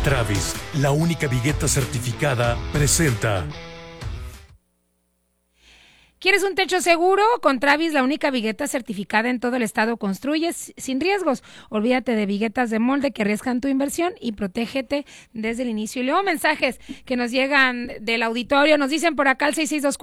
Travis, la única vigueta certificada, presenta. ¿Quieres un techo seguro? Con Travis, la única vigueta certificada en todo el estado, construyes sin riesgos. Olvídate de viguetas de molde que arriesgan tu inversión y protégete desde el inicio. Y luego mensajes que nos llegan del auditorio. Nos dicen por acá al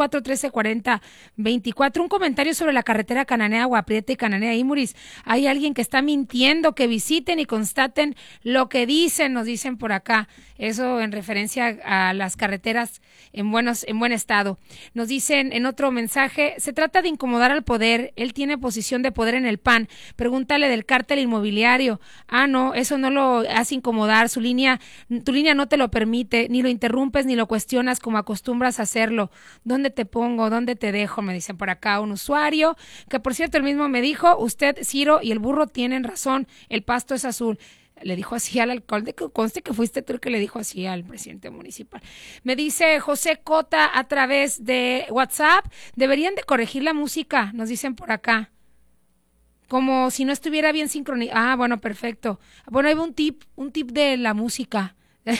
6624-1340-24. Un comentario sobre la carretera Cananea-Agua Prieta y Cananea-Imuris. Hay alguien que está mintiendo, que visiten y constaten lo que dicen, nos dicen por acá. Eso en referencia a las carreteras en buen estado. Nos dicen en otro mensaje, se trata de incomodar al poder, él tiene posición de poder en el PAN, pregúntale del cártel inmobiliario. No, eso no lo hace incomodar, tu línea no te lo permite, ni lo interrumpes ni lo cuestionas como acostumbras a hacerlo. ¿Dónde te pongo? ¿Dónde te dejo? Me dicen por acá un usuario, que por cierto él mismo me dijo, usted, Ciro y el burro tienen razón, el pasto es azul. Le dijo así al alcalde, que conste que fuiste tú el que le dijo así al presidente municipal. Me dice José Cota a través de WhatsApp, deberían de corregir la música, nos dicen por acá. Como si no estuviera bien sincronizada. Bueno, perfecto. Bueno, hay un tip de la música.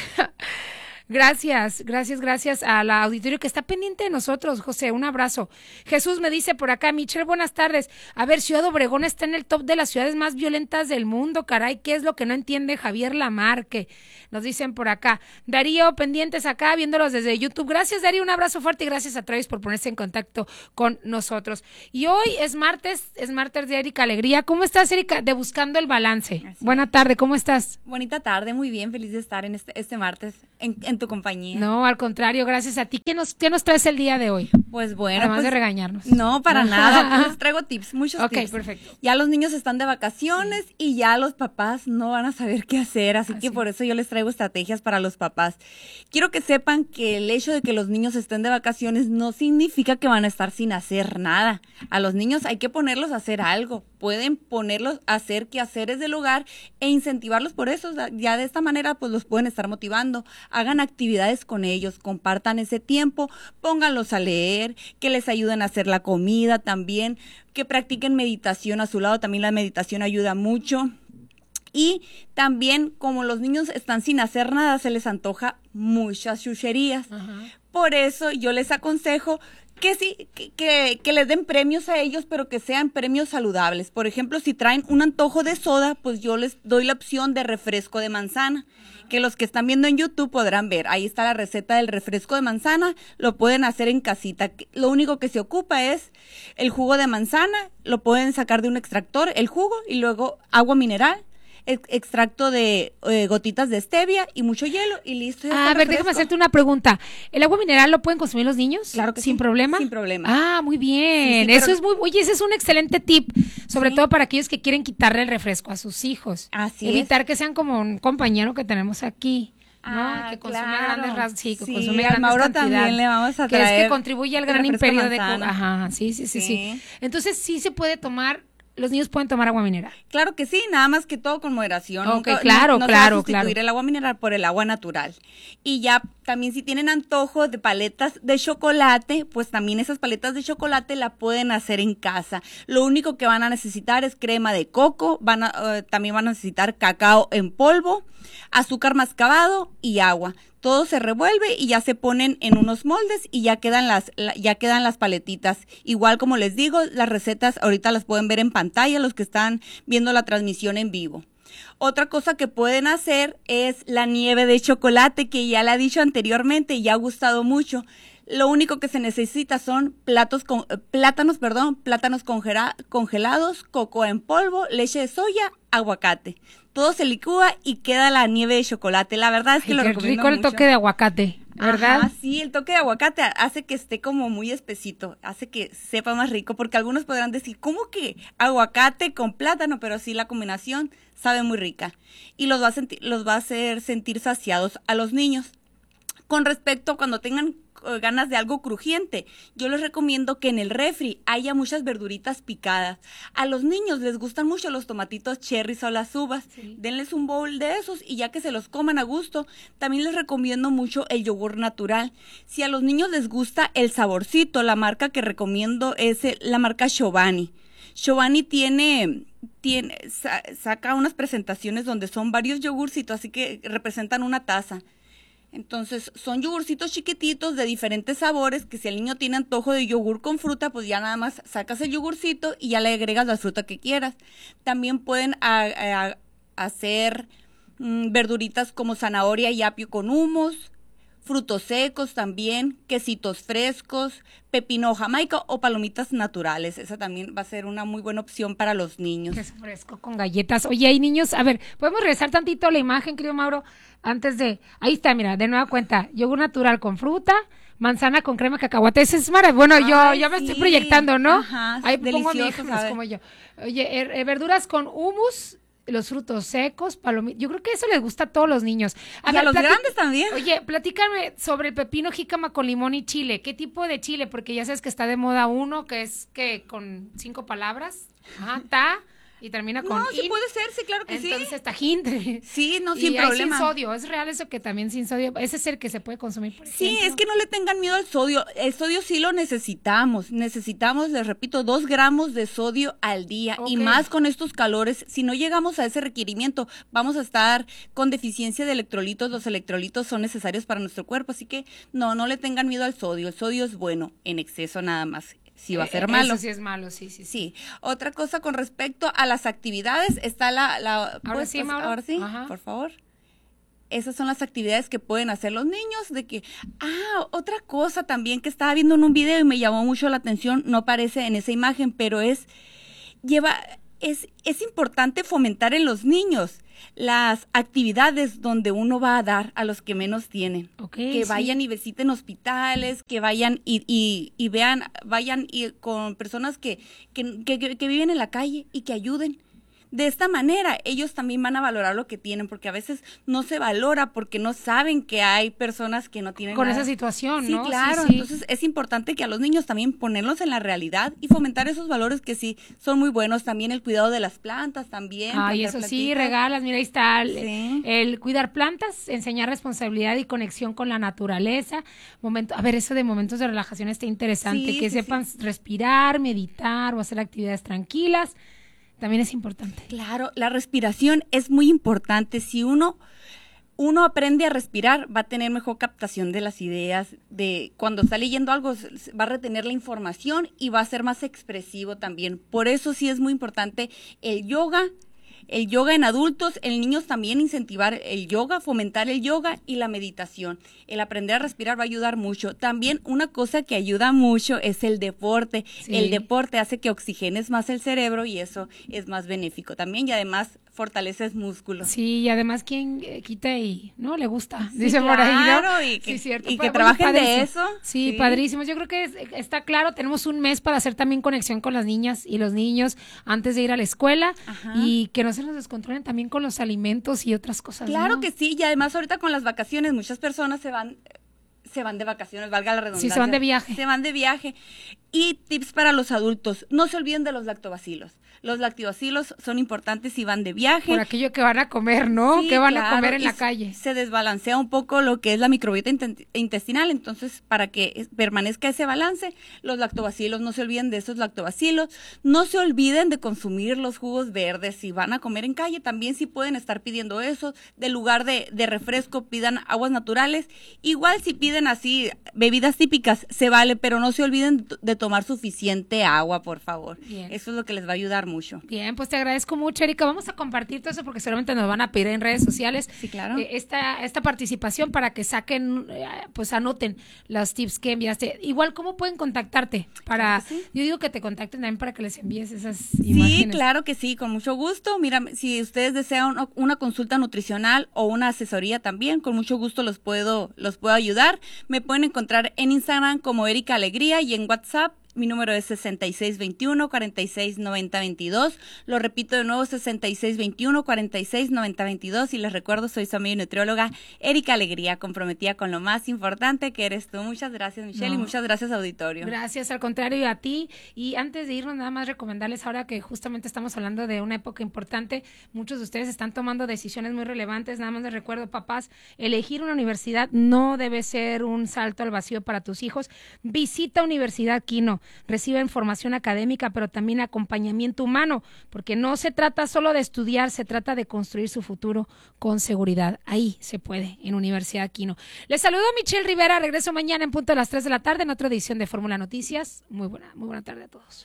Gracias a la auditorio que está pendiente de nosotros, José, un abrazo. Jesús me dice por acá, Michelle, buenas tardes. A ver, Ciudad Obregón está en el top de las ciudades más violentas del mundo, caray, ¿qué es lo que no entiende Javier Lamarque? Nos dicen por acá. Darío, pendientes acá, viéndolos desde YouTube. Gracias, Darío, un abrazo fuerte y gracias a Travis por ponerse en contacto con nosotros. Y hoy es martes de Erika Alegría. ¿Cómo estás, Erika? De Buscando el Balance. Buena tarde, ¿cómo estás? Bonita tarde, muy bien, feliz de estar en este martes en tu compañía. No, al contrario, gracias a ti. ¿Qué nos traes el día de hoy? Pues bueno. Además de regañarnos. No, para nada. Les traigo tips, muchos tips. Ok, perfecto. Ya los niños están de vacaciones y ya los papás no van a saber qué hacer, así que por eso yo les traigo estrategias para los papás. Quiero que sepan que el hecho de que los niños estén de vacaciones no significa que van a estar sin hacer nada. A los niños hay que ponerlos a hacer algo. Pueden ponerlos a hacer quehaceres del hogar e incentivarlos por eso. Ya de esta manera pues los pueden estar motivando. Hagan actividades con ellos, compartan ese tiempo, pónganlos a leer, que les ayuden a hacer la comida también, que practiquen meditación a su lado, también la meditación ayuda mucho. Y también, como los niños están sin hacer nada, se les antoja muchas chucherías. Ajá. Por eso yo les aconsejo que sí, que les den premios a ellos, pero que sean premios saludables. Por ejemplo, si traen un antojo de soda, pues yo les doy la opción de refresco de manzana, que los que están viendo en YouTube podrán ver. Ahí está la receta del refresco de manzana, lo pueden hacer en casita. Lo único que se ocupa es el jugo de manzana, lo pueden sacar de un extractor, el jugo, y luego agua mineral, extracto de gotitas de stevia y mucho hielo y listo. A ver, déjame hacerte una pregunta. ¿El agua mineral lo pueden consumir los niños? Claro que ¿Sin sí, problema? Sin problema. Muy bien. Sí, eso es oye, ese es un excelente tip, sobre todo para aquellos que quieren quitarle el refresco a sus hijos. Así Evitar que sean como un compañero que tenemos aquí. ¿no? Que consume grandes consume grandes Mauro cantidades. También le vamos a traer. Que es que contribuye al gran imperio de sí. Entonces sí se puede tomar. Los niños pueden tomar agua mineral. Claro que sí, nada más que todo con moderación. Okay, claro. Se va a sustituir el agua mineral por el agua natural. Y ya también si tienen antojo de paletas de chocolate, pues también esas paletas de chocolate la pueden hacer en casa. Lo único que van a necesitar es crema de coco, también van a necesitar cacao en polvo, azúcar mascabado y agua. Todo se revuelve y ya se ponen en unos moldes y ya quedan las paletitas. Igual como les digo, las recetas ahorita las pueden ver en pantalla los que están viendo la transmisión en vivo. Otra cosa que pueden hacer es la nieve de chocolate, que ya la he dicho anteriormente y ya ha gustado mucho. Lo único que se necesita son plátanos congelados, coco en polvo, leche de soya, aguacate. Todo se licúa y queda la nieve de chocolate. La verdad es que lo recomiendo mucho. Rico el toque de aguacate, ¿verdad? Ajá, sí, el toque de aguacate hace que esté como muy espesito, hace que sepa más rico, porque algunos podrán decir, ¿cómo que aguacate con plátano? Pero sí, la combinación sabe muy rica y los va a hacer sentir saciados a los niños. Con respecto a cuando tengan ganas de algo crujiente, yo les recomiendo que en el refri haya muchas verduritas picadas. A los niños les gustan mucho los tomatitos cherries o las uvas. Sí. Denles un bowl de esos y ya que se los coman a gusto, también les recomiendo mucho el yogur natural. Si a los niños les gusta el saborcito, la marca que recomiendo es la marca Chobani. Chobani tiene saca unas presentaciones donde son varios yogurcitos, así que representan una taza. Entonces, son yogurcitos chiquititos de diferentes sabores, que si el niño tiene antojo de yogur con fruta, pues ya nada más sacas el yogurcito y ya le agregas la fruta que quieras. También pueden hacer verduritas como zanahoria y apio con hummus, frutos secos también, quesitos frescos, pepino jamaica o palomitas naturales. Esa también va a ser una muy buena opción para los niños. Queso fresco con galletas. Oye, hay niños, a ver, ¿podemos regresar tantito a la imagen, querido Mauro? Antes de, ahí está, mira, de nueva cuenta, yogur natural con fruta, manzana con crema de cacahuate. Ese es maravilloso. Bueno, yo me estoy proyectando, ¿no? Ajá, ahí pongo a mi delicioso, hijo, es como yo. Oye, verduras con hummus, los frutos secos, palomitas. Yo creo que eso les gusta a todos los niños. A los grandes también. Oye, platícame sobre el pepino jícama con limón y chile. ¿Qué tipo de chile? Porque ya sabes que está de moda uno, que es que con 5 palabras. Ajá, y termina con No, sí puede ser, sí, claro que Entonces, sí. tajín. Sí, no, Y sin hay problema. sin sodio. ¿Es real eso que también sin sodio? Ese es el que se puede consumir, por ejemplo. Sí, es que no le tengan miedo al sodio. El sodio sí lo necesitamos. Necesitamos, les repito, 2 gramos de sodio al día. Ok. Y más con estos calores. Si no llegamos a ese requerimiento, vamos a estar con deficiencia de electrolitos. Los electrolitos son necesarios para nuestro cuerpo. Así que no le tengan miedo al sodio. El sodio es bueno, en exceso nada más. Sí va a ser malo. Eso sí es malo, sí. Sí. Otra cosa con respecto a las actividades, está Ahora sí, Mauro. Ahora sí, Ajá. por favor. Esas son las actividades que pueden hacer los niños, otra cosa también que estaba viendo en un video y me llamó mucho la atención, no aparece en esa imagen, pero es importante fomentar en los niños las actividades donde uno va a dar a los que menos tienen. Okay, que vayan y visiten hospitales, que vayan y vean, vayan con personas que viven en la calle y que ayuden. De esta manera, ellos también van a valorar lo que tienen, porque a veces no se valora porque no saben que hay personas que no tienen con nada. esa situación, Sí, ¿no? claro. Sí. Entonces, es importante que a los niños también ponerlos en la realidad y fomentar esos valores que sí son muy buenos. También el cuidado de las plantas también. Ay, plantar eso sí, plantitas. regalas, mira, ahí está Sí. el cuidar plantas, enseñar responsabilidad y conexión con la naturaleza. A ver, eso de momentos de relajación está interesante, Sí, que sí, sepan respirar, meditar o hacer actividades tranquilas. También es importante. Claro, la respiración es muy importante. Si uno aprende a respirar, va a tener mejor captación de las ideas, de cuando está leyendo algo, va a retener la información y va a ser más expresivo también. Por eso sí es muy importante el yoga en adultos, en niños también incentivar el yoga, fomentar el yoga y la meditación. El aprender a respirar va a ayudar mucho. También una cosa que ayuda mucho es el deporte. Sí. El deporte hace que oxigenes más el cerebro y eso es más benéfico también, y además fortaleces músculos. Sí, y además quien quita y no le gusta, Sí, dice por ahí, ¿no? claro, y que, Sí, cierto. y que Bueno, trabajen de padrísimo. eso. Sí, padrísimos. Yo creo que está claro, tenemos un mes para hacer también conexión con las niñas y los niños antes de ir a la escuela. Ajá. Y que no se nos descontrolen también con los alimentos y otras cosas. Claro ¿no? que sí, y además ahorita con las vacaciones muchas personas se van de vacaciones, valga la redundancia. Sí, se van de viaje. Se van de viaje. Y tips para los adultos, no se olviden de los lactobacilos. Los lactobacilos son importantes si van de viaje. Por aquello que van a comer, ¿no? Sí, que van claro, a comer en y la calle. Se desbalancea un poco lo que es la microbiota intestinal, entonces para que permanezca ese balance, los lactobacilos, no se olviden de esos lactobacilos, no se olviden de consumir los jugos verdes, si van a comer en calle, también si pueden estar pidiendo eso, del lugar de refresco pidan aguas naturales, igual si piden así bebidas típicas, se vale, pero no se olviden de tomar suficiente agua, por favor. Bien. Eso es lo que les va a ayudar mucho. Bien, pues te agradezco mucho, Erika. Vamos a compartir todo eso porque seguramente nos van a pedir en redes sociales. Sí, claro. Esta participación para que saquen, pues anoten los tips que enviaste. Igual, ¿cómo pueden contactarte? Claro que sí. Yo digo que te contacten también para que les envíes esas Sí, imágenes. claro que sí, con mucho gusto. Mira, si ustedes desean una consulta nutricional o una asesoría también, con mucho gusto los puedo ayudar. Me pueden encontrar en Instagram como Erika Alegría y en WhatsApp. Mi número es 6621-469022. Lo repito de nuevo, 6621-469022. Y les recuerdo, soy su amiga y nutrióloga Erika Alegría, comprometida con lo más importante que eres tú. Muchas gracias, Michelle, y muchas gracias, auditorio. Gracias, al contrario, a ti. Y antes de irnos, nada más recomendarles ahora que justamente estamos hablando de una época importante, muchos de ustedes están tomando decisiones muy relevantes. Nada más les recuerdo, papás, elegir una universidad no debe ser un salto al vacío para tus hijos. Visita Universidad Quino. reciban formación académica, pero también acompañamiento humano, porque no se trata solo de estudiar, se trata de construir su futuro con seguridad. Ahí se puede, en Universidad Quino. Les saludo a Michelle Rivera, regreso mañana en punto a las 3 de la tarde en otra edición de Fórmula Noticias. Muy buena tarde a todos.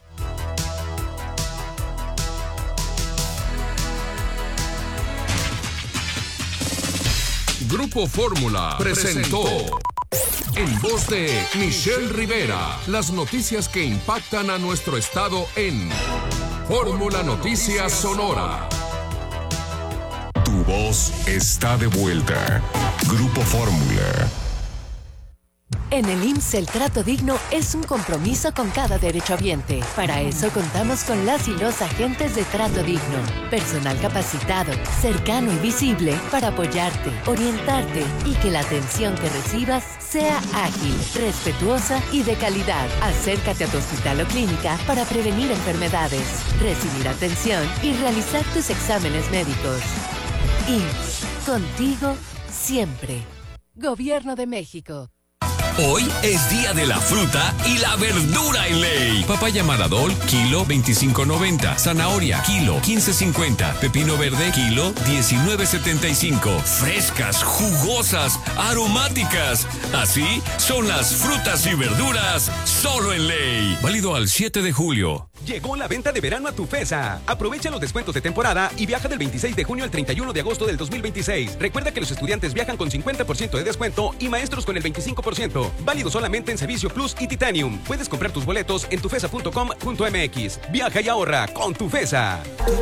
Grupo Fórmula presentó en voz de Michelle Rivera las noticias que impactan a nuestro estado en Fórmula Noticias Sonora. Tu voz está de vuelta. Grupo Fórmula. En el IMSS el trato digno es un compromiso con cada derechohabiente. Para eso contamos con las y los agentes de trato digno. Personal capacitado, cercano y visible para apoyarte, orientarte y que la atención que recibas sea ágil, respetuosa y de calidad. Acércate a tu hospital o clínica para prevenir enfermedades, recibir atención y realizar tus exámenes médicos. IMSS, contigo siempre. Gobierno de México. Hoy es día de la fruta y la verdura en ley. Papaya Maradol, kilo 25.90. Zanahoria, kilo 15.50. Pepino verde, kilo 19.75. Frescas, jugosas, aromáticas. Así son las frutas y verduras solo en ley. Válido al 7 de julio. Llegó la venta de verano a Tufesa. Aprovecha los descuentos de temporada y viaja del 26 de junio al 31 de agosto del 2026. Recuerda que los estudiantes viajan con 50% de descuento y maestros con el 25%. Válido solamente en Servicio Plus y Titanium. Puedes comprar tus boletos en tufesa.com.mx. Viaja y ahorra con Tufesa.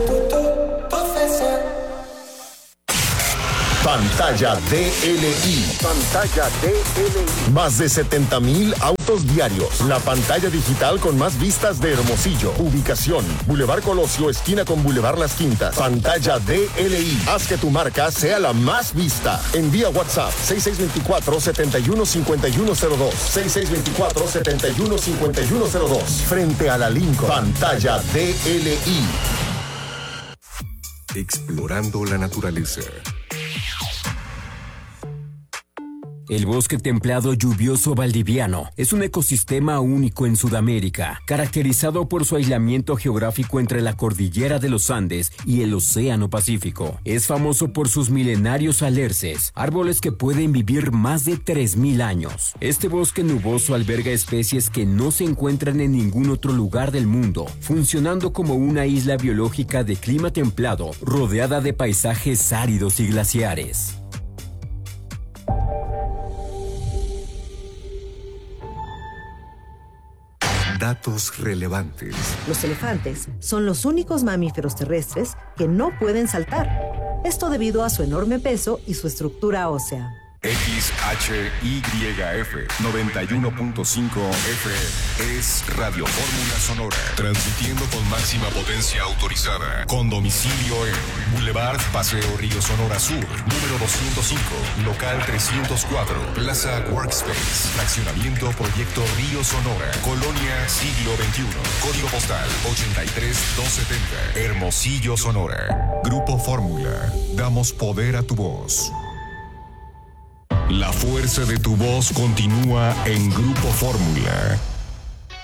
Pantalla DLI. Pantalla DLI. Más de 70,000 autos diarios. La pantalla digital con más vistas de Hermosillo. Ubicación: Boulevard Colosio, esquina con Boulevard Las Quintas. Pantalla DLI. Haz que tu marca sea la más vista. Envía WhatsApp 6624-715102. 6624-715102. Frente a la Lincoln. Pantalla DLI. Explorando la naturaleza. El bosque templado lluvioso valdiviano es un ecosistema único en Sudamérica, caracterizado por su aislamiento geográfico entre la cordillera de los Andes y el Océano Pacífico. Es famoso por sus milenarios alerces, árboles que pueden vivir más de 3,000 años. Este bosque nuboso alberga especies que no se encuentran en ningún otro lugar del mundo, funcionando como una isla biológica de clima templado, rodeada de paisajes áridos y glaciares. Datos relevantes. Los elefantes son los únicos mamíferos terrestres que no pueden saltar. Esto debido a su enorme peso y su estructura ósea. XHYF 91.5 FM es Radio Fórmula Sonora, transmitiendo con máxima potencia autorizada, con domicilio en Boulevard Paseo Río Sonora Sur, número 205, local 304, Plaza Workspace, fraccionamiento Proyecto Río Sonora, Colonia Siglo XXI, código postal 83270, Hermosillo, Sonora. Grupo Fórmula, damos poder a tu voz. La fuerza de tu voz continúa en Grupo Fórmula.